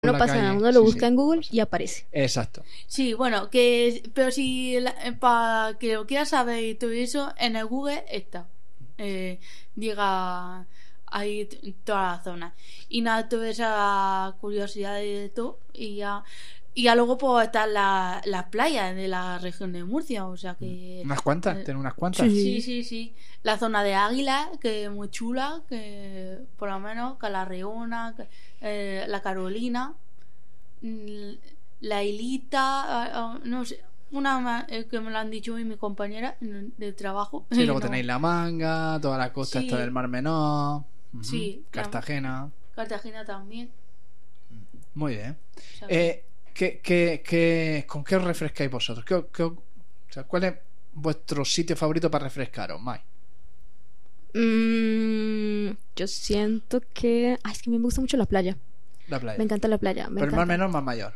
No la pasa calle. nada, uno lo busca en Google y aparece. Exacto. Sí, bueno, pero si para que lo quieras saber y todo eso, en el Google está. Diga ahí toda la zona. Y nada, toda esa curiosidad de todo. Y ya luego pues están las playas de la región de Murcia. O sea que. Unas cuantas, tiene unas cuantas. Sí. La zona de Águila, que es muy chula, que por lo menos Calarreona, la Carolina, la Hilita, no sé, una que me lo han dicho hoy mi compañera de trabajo. Sí, luego No. tenéis La Manga, toda la costa Sí. esta del Mar Menor. Ujú. Sí, Cartagena. Cartagena también. Muy bien. O sea, ¿Con qué os refrescáis vosotros? O sea, ¿cuál es vuestro sitio favorito para refrescaros, Mai? Yo siento que... Ay, es que a mí me gusta mucho la playa. La playa. Me encanta la playa. Pero el Mar Menor, Mar Mayor.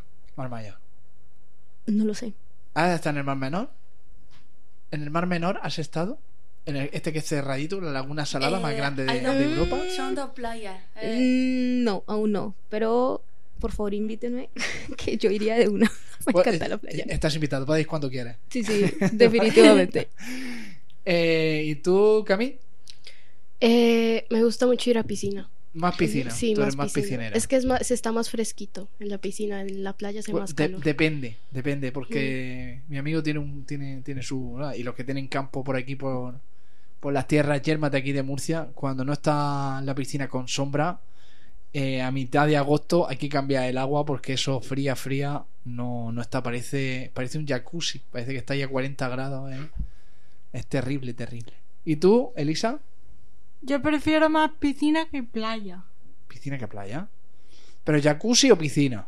No lo sé. ¿Has estado en el Mar Menor? ¿En el Mar Menor has estado? Este que es cerradito, la laguna salada más grande hay de Europa. Son dos playas. No, aún no. Pero por favor invítenme, que yo iría de una. Me Pues, encanta la playa. Estás invitado, podéis cuando quieras. Sí, definitivamente. ¿Y tú, Cami? Me gusta mucho ir a piscina. Más piscina. Sí, Tú más eres más piscina. piscinera. Es que se está más fresquito en la piscina, en la playa hace más calor. Depende, porque mi amigo tiene su... Y los que tienen campo por aquí, por las tierras yermas de aquí de Murcia, cuando no está la piscina con sombra, a mitad de agosto hay que cambiar el agua porque eso fría no está, parece un jacuzzi, parece que está ahí a 40 grados. Es terrible. ¿Y tú, Elisa? Yo prefiero más piscina que playa. ¿Piscina que playa? ¿Pero jacuzzi o piscina?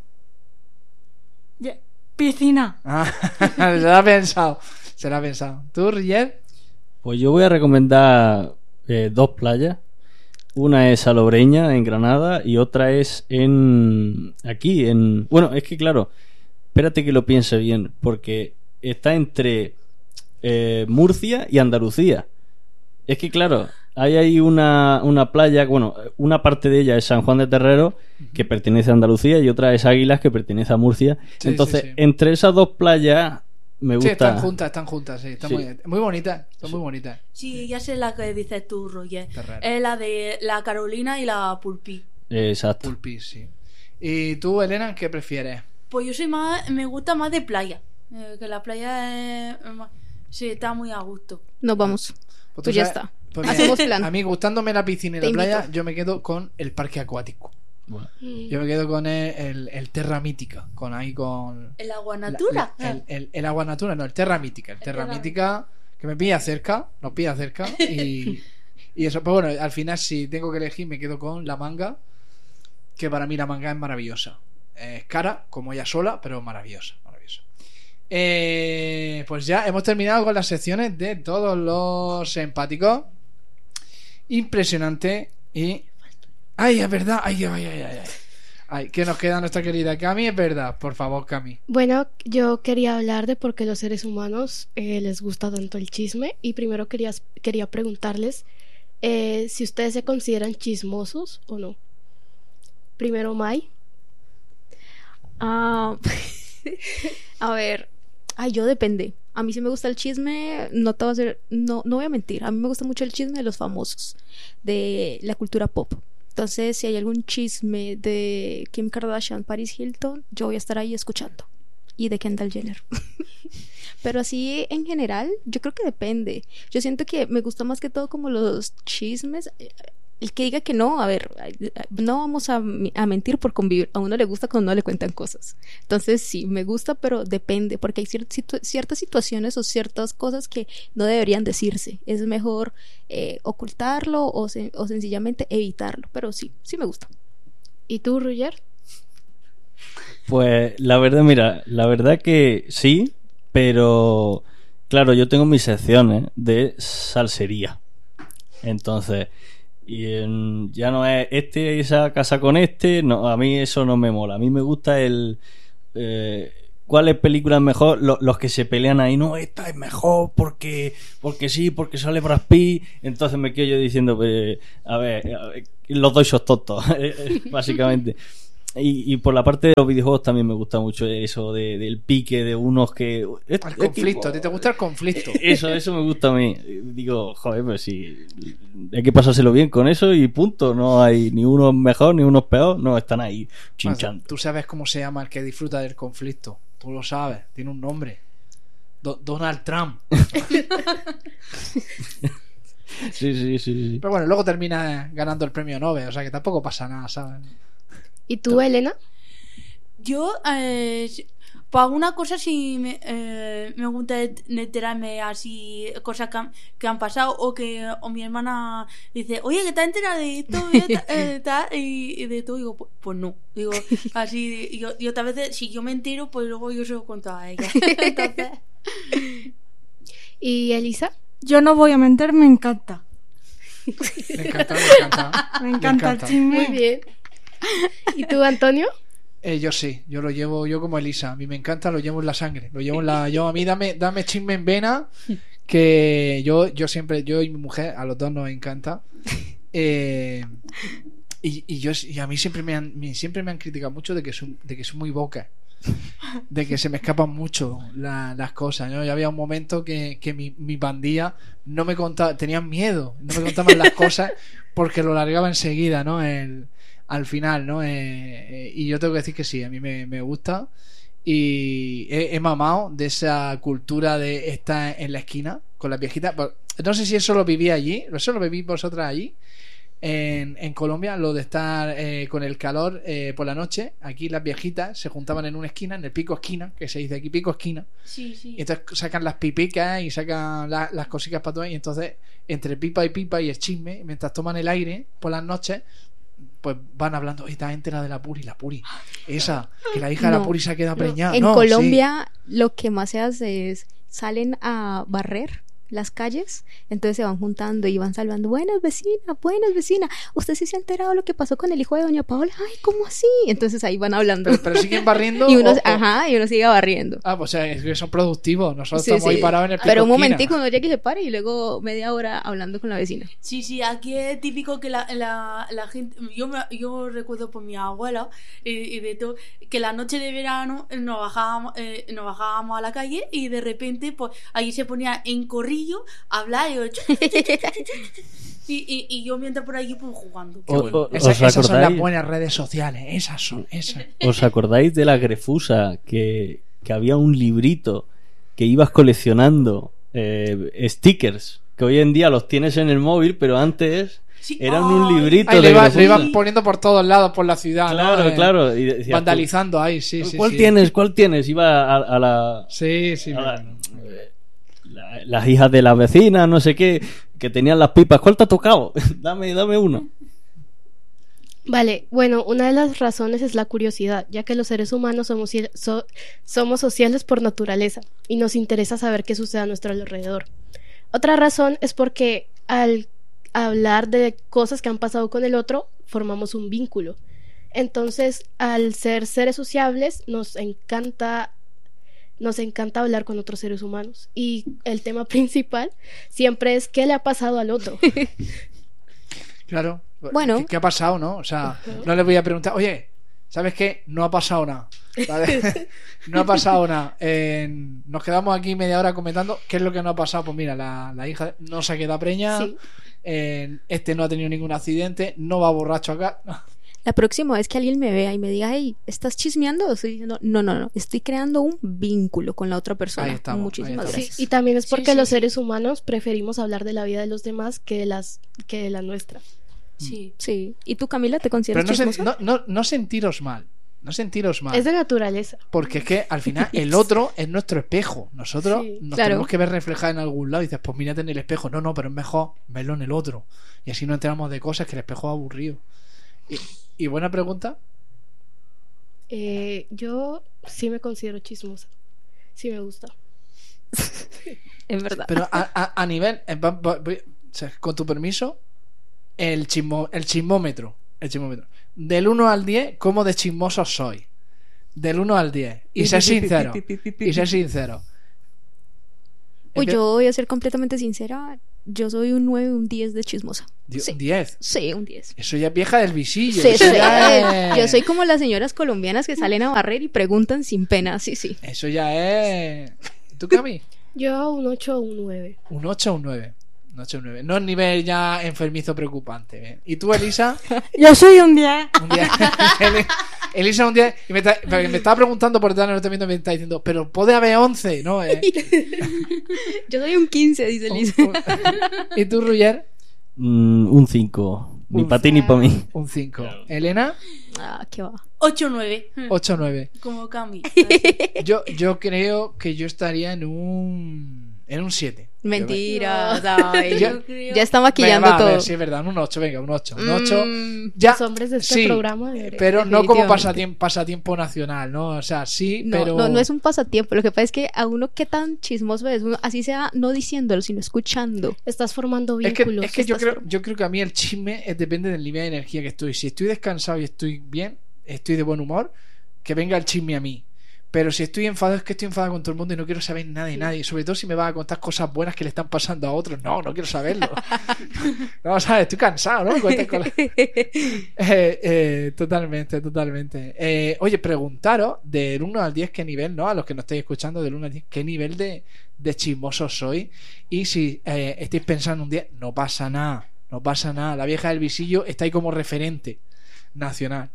Piscina. Ah, se lo ha pensado. ¿Tú, Riel? Pues yo voy a recomendar dos playas. Una es Salobreña, en Granada, y otra es aquí, bueno, es que claro, espérate que lo piense bien, porque está entre Murcia y Andalucía. Es que claro, hay ahí una playa, bueno, una parte de ella es San Juan de Terrero, que pertenece a Andalucía, y otra es Águilas, que pertenece a Murcia. Sí, Entonces, sí. entre esas dos playas me Sí, gusta. están juntas, sí. Están Sí. muy bonitas, son muy bonitas. Sí, ya sé la que dices tú, Roger. Terrero. Es la de la Carolina y la Pulpí. Exacto. Pulpis, sí. ¿Y tú, Elena, qué prefieres? Pues yo me gusta más de playa. Que la playa sí, está muy a gusto. Nos vamos. Pues Pues ya sabes- está. pues Hacemos mira, plan. a mí, gustándome la piscina y Te la playa, invito. yo me quedo con el parque acuático. Bueno. Yo me quedo con el Terra Mítica, con El agua natura. el agua natura, no, el Terra Mítica. El Terra Mítica que nos pilla cerca y eso. Pero bueno, al final si tengo que elegir me quedo con La Manga, que para mí La Manga es maravillosa. Es cara, como ella sola, pero maravillosa. Pues ya hemos terminado con las secciones de todos los empáticos. Impresionante. Y... ¡Ay, es verdad! ¡Ay, que nos queda nuestra querida Cami! Es verdad, por favor, Cami. Bueno, yo quería hablar de por qué los seres humanos les gusta tanto el chisme, y primero quería preguntarles si ustedes se consideran chismosos o no. Primero, Mai. A ver, yo depende. A mí sí me gusta el chisme, no te voy a hacer, no voy a mentir. A mí me gusta mucho el chisme de los famosos, de la cultura pop. Entonces, si hay algún chisme de Kim Kardashian, Paris Hilton, yo voy a estar ahí escuchando. Y de Kendall Jenner. Pero así en general, yo creo que depende. Yo siento que me gusta más que todo como los chismes. El que diga que no, a ver, no vamos a mentir por convivir. A uno le gusta cuando no le cuentan cosas. Entonces sí, me gusta, pero depende, porque hay ciertas situaciones o ciertas cosas que no deberían decirse. Es mejor ocultarlo o sencillamente evitarlo. Pero sí me gusta. ¿Y tú, Roger? Pues la verdad que sí, pero claro, yo tengo mis secciones de salsería. Entonces, ya no es esa casa con no, a mí eso no me mola. A mí me gusta ¿cuál es película es mejor? Los que se pelean ahí, no, esta es mejor porque sí, porque sale Brad Pitt. Entonces me quedo yo diciendo, a ver, los dos sos tontos, básicamente. Y por la parte de los videojuegos también me gusta mucho eso del pique de unos que... El conflicto, ¿a ti te gusta el conflicto? Eso me gusta a mí. Digo, joder, pues sí, hay que pasárselo bien con eso y punto. No hay ni uno mejor ni uno peor. No, están ahí chinchando. Tú sabes cómo se llama el que disfruta del conflicto. Tú lo sabes, tiene un nombre. Donald Trump. Sí. Pero bueno, luego termina ganando el premio Nobel, o sea que tampoco pasa nada, ¿sabes? ¿Y tú, Elena? Yo, por alguna cosa sí me gusta enterarme así, cosas que han pasado, o mi hermana dice, oye, que te has enterado de esto, y de todo, digo, pues no, digo, así, y otras veces, si yo me entero, pues luego yo se lo cuento a ella. Entonces... ¿Y Elisa? Yo no voy a mentir, me encanta. Me encanta. Me encanta el chisme. Muy bien. ¿Y tú, Antonio? Yo sí, yo lo llevo yo como Elisa. A mí me encanta, lo llevo en la sangre. Lo llevo en la. A mí dame chisme en vena. Que yo siempre, yo y mi mujer, a los dos nos encanta. Y a mí siempre me han criticado mucho de que soy muy boca. De que se me escapan mucho las cosas, ¿no? Ya había un momento que mi pandilla no me contaba, tenían miedo, no me contaban las cosas porque lo largaba enseguida, ¿no? Al final, ¿no? Y yo tengo que decir que sí, a mí me gusta y he mamado de esa cultura de estar en la esquina con las viejitas. No sé si eso lo viví allí, eso lo viví vosotras allí en Colombia, lo de estar con el calor por la noche. Aquí las viejitas se juntaban en una esquina, en el pico esquina, que se dice aquí pico esquina, sí. y entonces sacan las pipicas y sacan las cositas para tomar, y entonces entre pipa y pipa y el chisme, mientras toman el aire por las noches, pues van hablando, oye, ¿te has enterado de la Puri? Esa, que la hija de la Puri se ha quedado preñada. En Colombia lo que más se hace es salen a barrer las calles, entonces se van juntando y van saludando, buenas vecinas, usted sí se ha enterado de lo que pasó con el hijo de doña Paola, ay, ¿cómo así? Entonces ahí van hablando. Pero siguen barriendo y uno sigue barriendo. Pues o sea, es que son productivos. Nosotros estamos ahí parados en el pico pero un esquina. momentico uno llega y se para y luego media hora hablando con la vecina. Sí, aquí es típico que la gente, yo recuerdo por mi abuela y de todo, que la noche de verano nos bajábamos a la calle y de repente pues allí se ponía en corrillo a hablar y yo mientras por allí pues jugando. Esas son las buenas redes sociales, esas. ¿Os acordáis de la Grefusa? Que había un librito que ibas coleccionando stickers, que hoy en día los tienes en el móvil, pero antes eran un librito de Grefusa. Lo iban poniendo por todos lados por la ciudad, claro, y decías, vandalizando ahí, sí. ¿Cuál tienes? Iba a la... Sí, las hijas de las vecinas, no sé qué, que tenían las pipas. ¿Cuál te ha tocado? dame uno. Vale, bueno, una de las razones es la curiosidad, ya que los seres humanos somos sociales por naturaleza y nos interesa saber qué sucede a nuestro alrededor. Otra razón es porque al hablar de cosas que han pasado con el otro, formamos un vínculo. Entonces, al ser seres sociables, nos encanta hablar con otros seres humanos. Y el tema principal siempre es ¿qué le ha pasado al otro? Claro. Bueno. ¿Qué ha pasado, no? O sea, no le voy a preguntar, oye, ¿sabes qué? No ha pasado nada. ¿Vale? No ha pasado nada. Nos quedamos aquí media hora comentando qué es lo que no ha pasado. Pues mira, la hija no se ha quedado preñada. Sí. Este no ha tenido ningún accidente. No va borracho acá. La próxima vez que alguien me vea y me diga, hey, ¿estás chismeando? Estoy diciendo, no, estoy creando un vínculo con la otra persona. Ahí estamos, Muchísimas gracias. Sí, y también es porque los seres humanos preferimos hablar de la vida de los demás que de la nuestra. Sí. ¿Y tú, Camila, te consideras chismosa? No sentiros mal. No sentiros mal. Es de naturaleza. Porque es que al final el otro es nuestro espejo. Nosotros tenemos que ver reflejado en algún lado y dices, pues mírate en el espejo. No, pero es mejor verlo en el otro. Y así no enteramos de cosas que el espejo es aburrido. ¿Y buena pregunta? Yo sí me considero chismosa. Sí me gusta. Es verdad. Pero a nivel, con tu permiso, el chismómetro. Del 1 al 10, ¿cómo de chismosos soy? Del 1 al 10. Y sé sincero. Pues yo voy a ser completamente sincera. Yo soy un 9, un 10 de chismosa. Sí. ¿Un 10? Sí, un 10. Eso ya es vieja del visillo. Sí, eso sí. ya es... Yo soy como las señoras colombianas que salen a barrer y preguntan sin pena. Sí, sí. Eso ya es... ¿Tú, Cami? Yo un 8 o un 9. ¿Un 8 o un 9? Un 8 o un 9. No es nivel ya enfermizo preocupante. ¿Bien? ¿Y tú, Elisa? Yo soy un 10. Un 10. Elisa un 10. Y me estaba preguntando por detrás, no te viendo, me está diciendo, pero puede haber 11, ¿no? Yo soy un 15, dice Elisa. ¿Y tú, Ruyer? Un 5. Ni para ti ni para mí. Un 5. ¿Elena? Ah, qué va. 8-9. 8 o 9. Como Cami. Yo creo que yo estaría en un 7. Mentira. Yo Ay, creo- ya está maquillando A ver, todo. sí, es verdad, un 8, venga, un 8. Un 8. Mm, Ya, Los hombres de este sí, programa pero no como definitivamente. pasatiempo nacional, ¿no? O sea, sí, No, pero... no es un pasatiempo. Lo que pasa es que a uno qué tan chismoso es, uno, así sea no diciéndolo, sino escuchando. Estás formando Es que, vínculos. es que yo creo que a mí el chisme depende del nivel de energía que estoy. Si estoy descansado y estoy bien, estoy de buen humor, que venga el chisme a mí. Pero si estoy enfadado, es que estoy enfadado con todo el mundo y no quiero saber nada de nadie. Sobre todo si me vas a contar cosas buenas que le están pasando a otros. No quiero saberlo. No, ¿sabes? Estoy cansado, ¿no? Totalmente. Oye, preguntaros del 1 al 10 qué nivel, ¿no? A los que nos estáis escuchando, del 1 al 10, qué nivel de chismosos sois. Y si estáis pensando un 10, no pasa nada. No pasa nada. La vieja del visillo está ahí como referente nacional.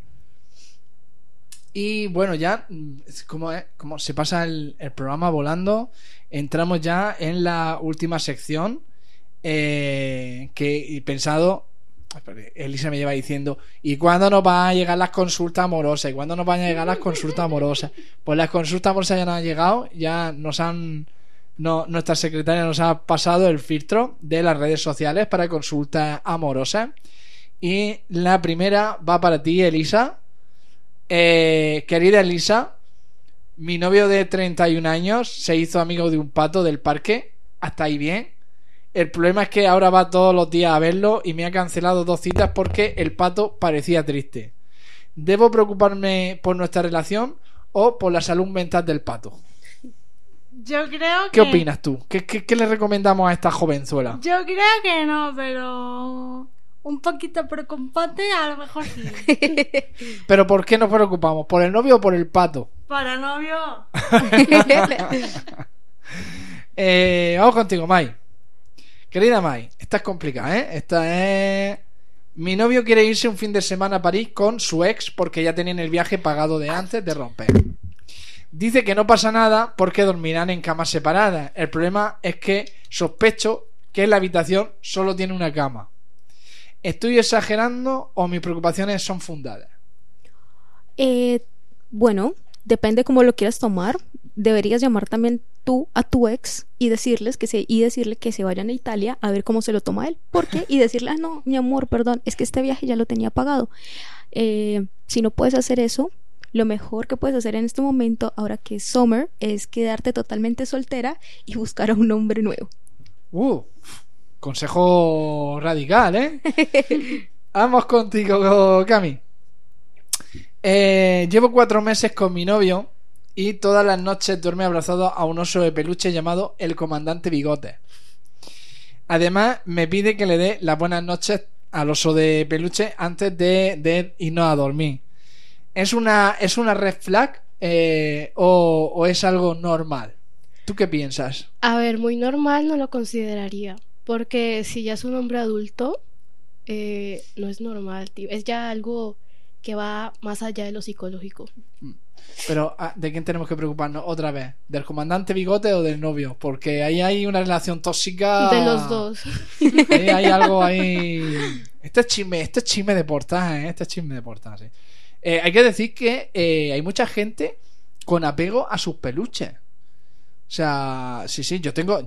Y bueno, ya como se pasa el programa volando, entramos ya en la última sección que he pensado. Elisa me lleva diciendo, ¿y cuándo nos van a llegar las consultas amorosas? ¿Y cuándo nos van a llegar las consultas amorosas? Pues las consultas amorosas ya nos han llegado, ya nuestra secretaria nos ha pasado el filtro de las redes sociales para consultas amorosas. Y la primera va para ti, Elisa. Querida Elisa, mi novio de 31 años se hizo amigo de un pato del parque. Hasta ahí bien. El problema es que ahora va todos los días a verlo y me ha cancelado 2 citas porque el pato parecía triste. ¿Debo preocuparme por nuestra relación o por la salud mental del pato? Yo creo que... ¿Qué opinas tú? ¿Qué le recomendamos a esta jovenzuela? Yo creo que no, pero... un poquito preocupante, a lo mejor sí. ¿Pero por qué nos preocupamos? ¿Por el novio o por el pato? Para novio. Vamos contigo, Mai. Querida Mai, esta es complicada, ¿eh? Esta es... Mi novio quiere irse un fin de semana a París con su ex porque ya tenían el viaje pagado de antes de romper. Dice que no pasa nada porque dormirán en camas separadas. El problema es que sospecho que la habitación solo tiene una cama. ¿Estoy exagerando o mis preocupaciones son fundadas? Bueno, depende cómo lo quieras tomar. Deberías llamar también tú a tu ex y decirle que se vayan a Italia a ver cómo se lo toma él. ¿Por qué? Y decirle, no, mi amor, perdón, es que este viaje ya lo tenía pagado. Si no puedes hacer eso, lo mejor que puedes hacer en este momento, ahora que es summer, es quedarte totalmente soltera y buscar a un hombre nuevo. Consejo radical, ¿eh? Vamos contigo, Cami. Llevo 4 meses con mi novio y todas las noches duerme abrazado a un oso de peluche llamado el Comandante Bigote. Además, me pide que le dé las buenas noches al oso de peluche antes de irnos a dormir. ¿Es una red flag o es algo normal? ¿Tú qué piensas? A ver, muy normal no lo consideraría. Porque si ya es un hombre adulto, no es normal, tío. Es ya algo que va más allá de lo psicológico. Pero, ¿de quién tenemos que preocuparnos otra vez? ¿Del comandante Bigote o del novio? Porque ahí hay una relación tóxica. De los dos. Hay algo ahí. Este es chisme de portada, ¿eh? Este es chisme de portada, sí. Hay que decir que hay mucha gente con apego a sus peluches. O sea, sí, yo tengo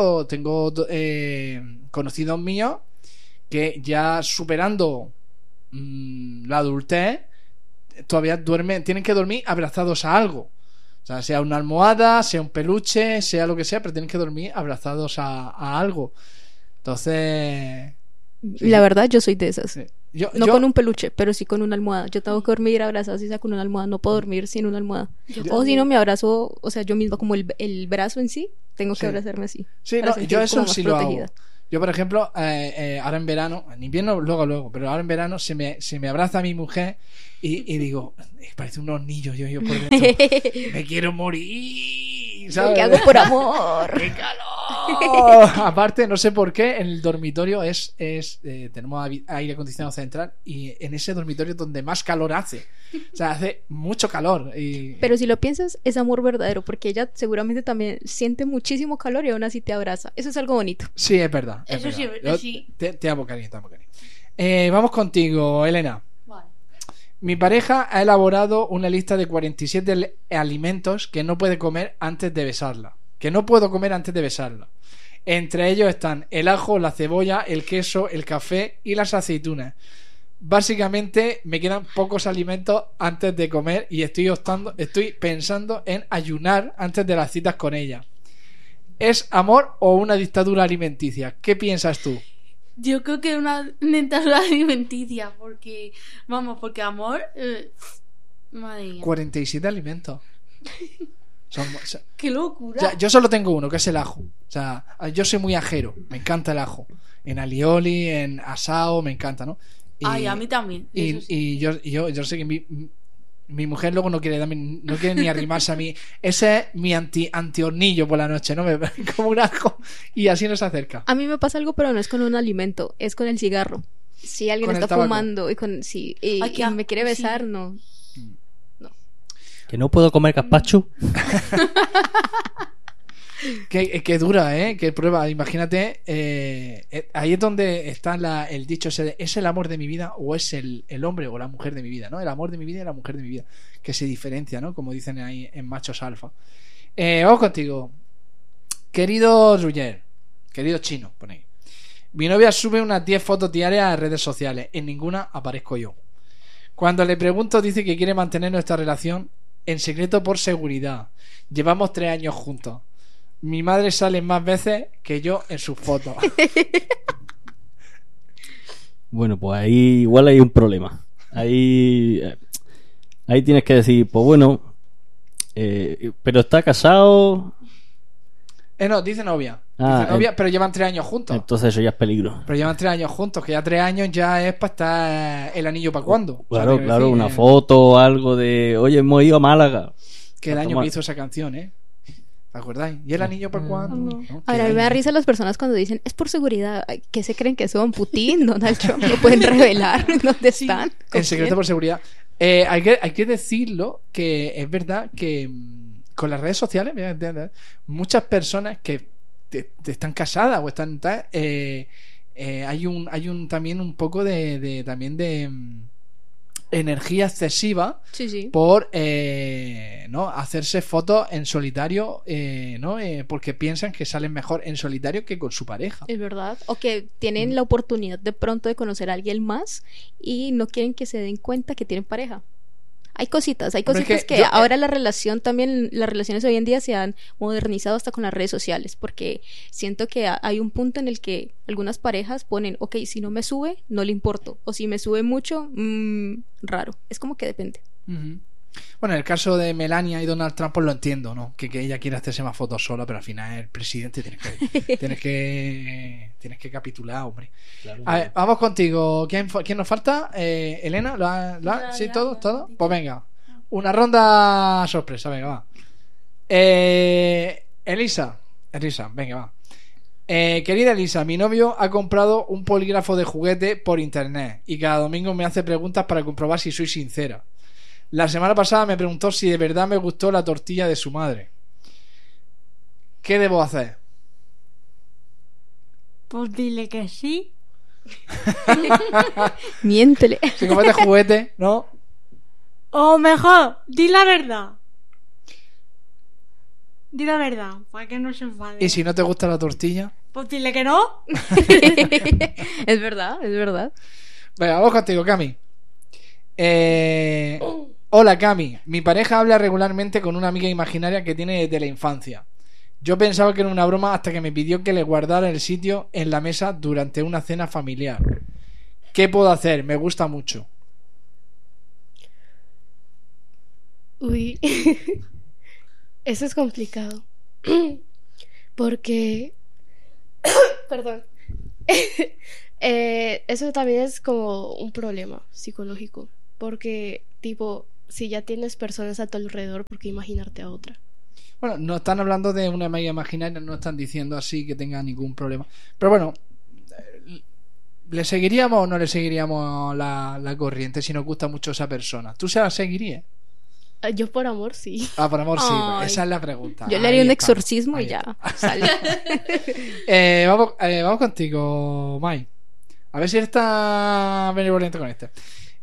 conocidos míos que ya superando la adultez todavía tienen que dormir abrazados a algo. O sea una almohada, sea un peluche, sea lo que sea, pero tienen que dormir abrazados a algo. Entonces... La verdad, yo soy de esas. Sí. No con un peluche, pero sí con una almohada. Yo tengo que dormir abrazada si sea con una almohada. No puedo dormir sin una almohada. O si no, me abrazo, o sea, yo misma como el brazo en sí, tengo que abrazarme así. Sí, para no, yo sentir eso como más sí lo hago. protegida. Yo, por ejemplo, ahora en verano, en invierno luego, pero ahora en verano se me abraza a mi mujer y digo, parece un hornillo yo por dentro. Me quiero morir, ¿sabes? Lo que hago por amor. ¡Qué calor! Aparte, no sé por qué, en el dormitorio tenemos aire acondicionado central y en ese dormitorio es donde más calor hace. O sea, hace mucho calor. Pero si lo piensas, es amor verdadero, porque ella seguramente también siente muchísimo calor y aún así te abraza. Eso es algo bonito. Sí, es verdad. Eso sí, Yo sí. Te amo, cariño, te amo, cariño. Vamos contigo, Elena. Vale. Mi pareja ha elaborado una lista de 47 alimentos que no puede comer antes de besarla. Que no puedo comer antes de besarla. Entre ellos están el ajo, la cebolla, el queso, el café y las aceitunas. Básicamente me quedan pocos alimentos antes de comer y estoy pensando en ayunar antes de las citas con ella. ¿Es amor o una dictadura alimenticia? ¿Qué piensas tú? Yo creo que es una dentadura alimenticia, porque amor, madre mía. 47 alimentos. ¡Qué locura! O sea, yo solo tengo uno, que es el ajo. O sea, yo soy muy ajero. Me encanta el ajo. En alioli, en asao, me encanta, ¿no? Ay, a mí también. Eso sí. Y yo sé que mi mujer luego no quiere ni arrimarse a mí. Ese es mi antihornillo por la noche, ¿no? Como un ajo y así no se acerca. A mí me pasa algo, pero no es con un alimento, es con el cigarro. Si alguien Con el está tabaco. fumando y Ay, y me quiere besar, sí. no. Que no puedo comer gazpacho. Que dura, ¿eh? Que prueba. Imagínate, ahí es donde está el dicho ese de, ¿es el amor de mi vida o es el hombre o la mujer de mi vida? ¿No? El amor de mi vida y la mujer de mi vida. Que se diferencia, ¿no? Como dicen ahí en Machos Alfa. Vamos contigo. Querido Ruyer, querido chino, ponéis. Mi novia sube unas 10 fotos diarias a redes sociales. En ninguna aparezco yo. Cuando le pregunto, dice que quiere mantener nuestra relación en secreto por seguridad. Llevamos 3 años juntos. Mi madre sale más veces que yo en sus fotos. Bueno, pues ahí igual hay un problema. Ahí tienes que decir, pues bueno, pero está casado. No, dice novia. Ah, Dice novia, pero llevan 3 años juntos. Entonces eso ya es peligro. Pero llevan 3 años juntos, que ya 3 años ya es para estar el anillo para cuándo. Claro, quiero claro, decir, una foto o algo de, oye, hemos ido a Málaga. Que el año que hizo esa canción, ¿eh? ¿Te acordáis? ¿Y el anillo para cuándo? ¿No? A ver, a ¿Qué mí me da año? risa las personas cuando dicen, es por seguridad. Ay, ¿qué se creen que son? ¿Putin? ¿Donald Trump? ¿No pueden revelar dónde están? ¿Con En secreto quién? por seguridad. Hay que decirlo que es verdad que con las redes sociales muchas personas que están casadas o están hay un también un poco de energía excesiva Sí, sí. por ¿no? hacerse fotos en solitario, ¿no? Porque piensan que salen mejor en solitario que con su pareja. Es verdad. O que tienen la oportunidad de pronto de conocer a alguien más y no quieren que se den cuenta que tienen pareja. Hay cositas Pero es que que yo- ahora la relación también, las relaciones hoy en día se han modernizado hasta con las redes sociales, porque siento que hay un punto en el que algunas parejas ponen, ok, si no me sube, no le importo, o si me sube mucho, raro. Es como que depende. Ujú. Bueno, en el caso de Melania y Donald Trump, pues lo entiendo, ¿no? Que ella quiere hacerse más fotos sola, pero al final es el presidente, tienes que capitular, hombre. A ver, vamos contigo. ¿Quién nos falta? ¿Elena? ¿Sí? Ya, ¿Todo? ya, ¿Todo? dicho. Pues venga. Una ronda sorpresa, venga, va. Elisa, venga, va. Querida Elisa, mi novio ha comprado un polígrafo de juguete por internet y cada domingo me hace preguntas para comprobar si soy sincera. La semana pasada me preguntó si de verdad me gustó la tortilla de su madre. ¿Qué debo hacer? Pues dile que sí. Miéntele. Si comete juguete, ¿no? O mejor, di la verdad. Di la verdad, para que no se enfade. Y si no te gusta la tortilla. Pues dile que no. Es verdad, es verdad. Venga, vamos contigo, Cami. Hola, Cami. Mi pareja habla regularmente con una amiga imaginaria que tiene desde la infancia. Yo pensaba que era una broma hasta que me pidió que le guardara el sitio en la mesa durante una cena familiar. ¿Qué puedo hacer? Me gusta mucho. Uy, eso es complicado. Porque, perdón, Eso también es como un problema psicológico, porque tipo, si ya tienes personas a tu alrededor, ¿por qué imaginarte a otra? Bueno, no están hablando de una amiga imaginaria, no están diciendo así que tenga ningún problema. Pero bueno, ¿le seguiríamos o no le seguiríamos la corriente si nos gusta mucho esa persona? ¿Tú se la seguirías? Yo por amor, sí. Ah, por amor, sí. Ay. Esa es la pregunta. Yo le haría Ahí un está, exorcismo ahí y ya. está. Sale. Vamos contigo, Mai. A ver si está benevolente con este.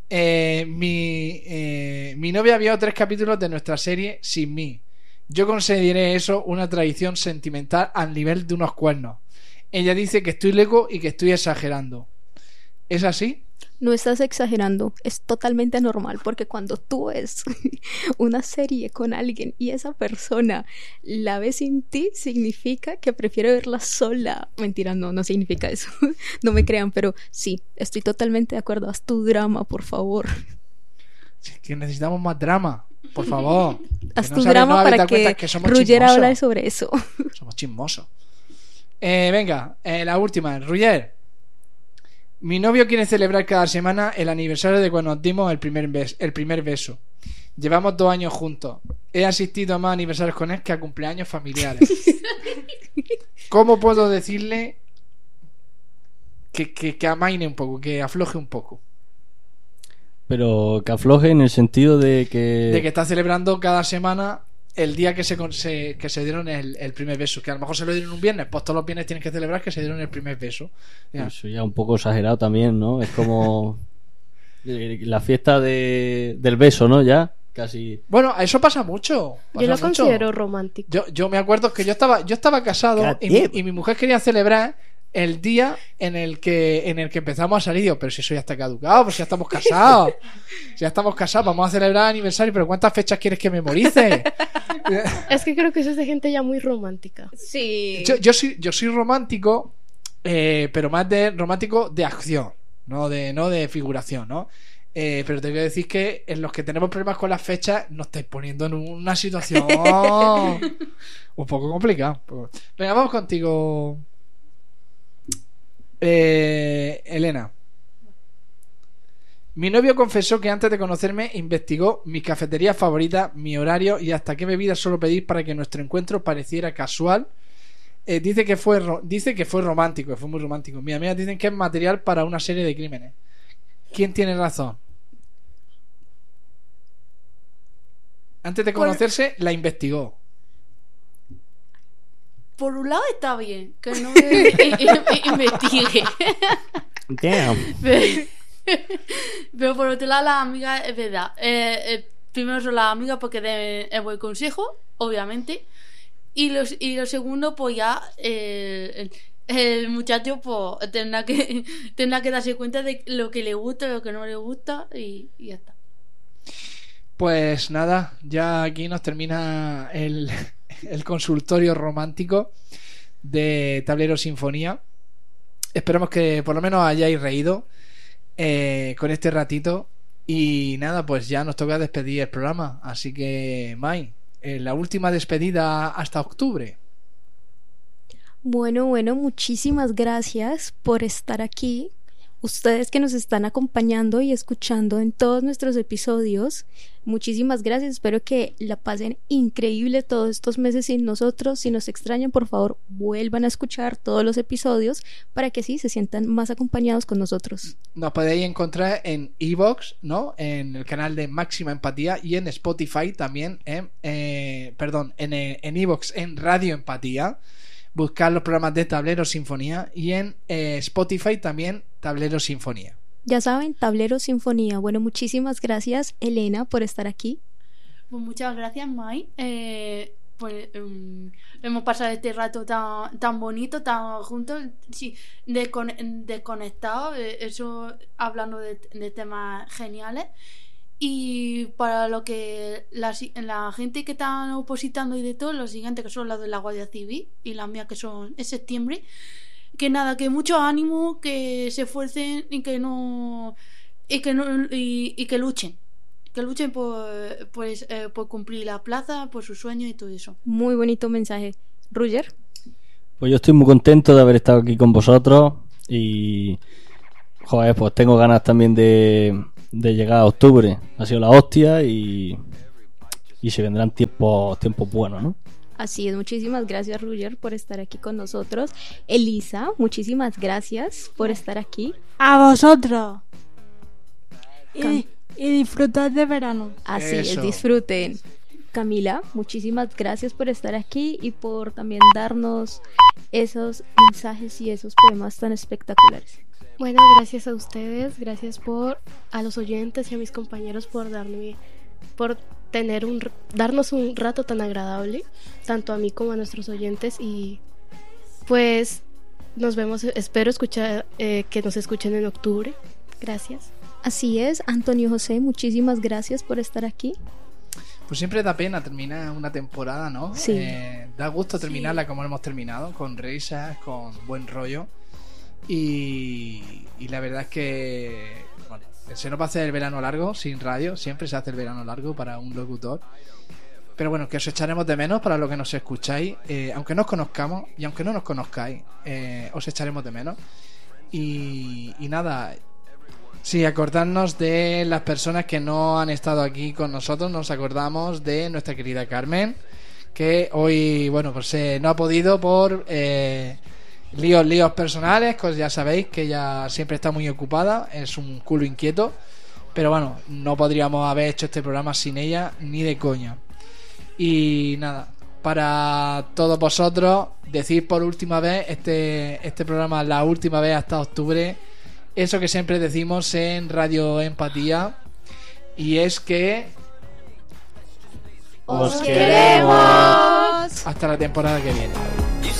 Mi novia vio 3 capítulos de nuestra serie sin mí. Yo consideré eso una tradición sentimental al nivel de unos cuernos. Ella dice que estoy loco y que estoy exagerando. ¿Es así? No estás exagerando, es totalmente anormal, porque cuando tú ves una serie con alguien y esa persona la ve sin ti, significa que prefiere verla sola. Mentira, no significa eso. No me crean, pero sí, estoy totalmente de acuerdo. Haz tu drama, por favor. Si es que necesitamos más drama, por favor. Haz Que tu no sabes, drama no habéis para dado cuenta que somos Ruger chismosos. hable sobre eso. Somos chismosos. Venga, la última. Ruger. Mi novio quiere celebrar cada semana el aniversario de cuando nos dimos el primer beso. Llevamos 2 años juntos. He asistido a más aniversarios con él que a cumpleaños familiares. ¿Cómo puedo decirle que amaine un poco, que afloje un poco? Pero que afloje en el sentido de que... De que está celebrando cada semana el día que se dieron el primer beso. Que a lo mejor se lo dieron un viernes, pues todos los viernes tienen que celebrar que se dieron el primer beso. Ya. Eso ya un poco exagerado también, ¿no? Es como la fiesta del beso, ¿no? Ya, casi... Bueno, eso pasa mucho. Yo lo Pasa mucho. considero romántico. Yo me acuerdo que yo estaba casado God y damn. mi mujer quería celebrar el día en el que empezamos a salir. Digo, pero si eso ya está caducado, pues ya estamos casados. Si ya estamos casados, vamos a celebrar aniversario, pero ¿cuántas fechas quieres que memorice? Es que creo que eso es de gente ya muy romántica. Sí. Yo soy romántico, pero más de romántico de acción, no de figuración, ¿no? Pero te quiero decir que en los que tenemos problemas con las fechas nos estáis poniendo en una situación un poco complicada. Venga, vamos contigo, Elena. Mi novio confesó que antes de conocerme investigó mi cafetería favorita, mi horario y hasta qué bebidas suelo pedir para que nuestro encuentro pareciera casual. Dice que fue romántico, que fue muy romántico. Mis amigas dicen que es material para una serie de crímenes. ¿Quién tiene razón? Antes de conocerse, la investigó. Por un lado está bien que no me investigue. Damn. Pero por otro lado, las amigas, es verdad. Primero son las amigas porque den el buen consejo, obviamente. Y lo segundo, pues ya el muchacho pues tendrá que darse cuenta de lo que le gusta, lo que no le gusta y ya está. Pues nada, ya aquí nos termina el consultorio romántico de Tablero Sinfonía. Esperamos que por lo menos hayáis reído con este ratito. Y nada, pues ya nos toca despedir el programa. Así que, Mai, la última despedida hasta octubre. Bueno, muchísimas gracias por estar aquí. Ustedes que nos están acompañando y escuchando en todos nuestros episodios, muchísimas gracias. Espero que la pasen increíble todos estos meses sin nosotros. Si nos extrañan, por favor, vuelvan a escuchar todos los episodios para que así se sientan más acompañados con nosotros. Nos podéis encontrar en iVoox, ¿no? En el canal de Máxima Empatía y en Spotify también, en iVoox, en Radio Empatía. Buscar los programas de Tablero Sinfonía y en Spotify también Tablero Sinfonía. Ya saben, Tablero Sinfonía. Bueno, muchísimas gracias, Elena, por estar aquí. Pues muchas gracias, Mai. Hemos pasado este rato tan bonito, tan juntos, sí, desconectados, eso hablando de temas geniales. Y para lo que la gente que están opositando y de todo, los siguientes que son las de la Guardia Civil y las mías que son en septiembre, que nada, que mucho ánimo, que se esfuercen y que luchen por cumplir la plaza, por sus sueños y todo eso. Muy bonito mensaje. Ruger. Pues yo estoy muy contento de haber estado aquí con vosotros. Y joder, pues tengo ganas también de llegar a octubre. Ha sido la hostia y se vendrán tiempos buenos, ¿no? Así es, muchísimas gracias, Roger, por estar aquí con nosotros. Elisa, muchísimas gracias por estar aquí. A vosotros. Cam- Y disfrutad de verano. Así Eso. es, disfruten. Camila, muchísimas gracias por estar aquí y por también darnos esos mensajes y esos poemas tan espectaculares. Bueno, gracias a ustedes, gracias a los oyentes y a mis compañeros por darnos un rato tan agradable, tanto a mí como a nuestros oyentes, y pues nos vemos, espero que nos escuchen en octubre. Gracias. Así es, Antonio José, muchísimas gracias por estar aquí. Pues siempre da pena terminar una temporada, ¿no? Sí. Da gusto terminarla como hemos terminado, con risas, con buen rollo. Y la verdad es que bueno, se nos va a hacer el verano largo sin radio. Siempre se hace el verano largo para un locutor. Pero bueno, que os echaremos de menos para los que nos escucháis. Aunque nos conozcamos y aunque no nos conozcáis, os echaremos de menos. Y nada, sí, acordarnos de las personas que no han estado aquí con nosotros. Nos acordamos de nuestra querida Carmen, que hoy, bueno, pues no ha podido por líos personales, pues ya sabéis que ella siempre está muy ocupada, es un culo inquieto, pero bueno, no podríamos haber hecho este programa sin ella ni de coña. Y nada, para todos vosotros, decir por última vez, este programa la última vez hasta octubre, eso que siempre decimos en Radio Empatía, y es que ¡Os queremos! hasta la temporada que viene.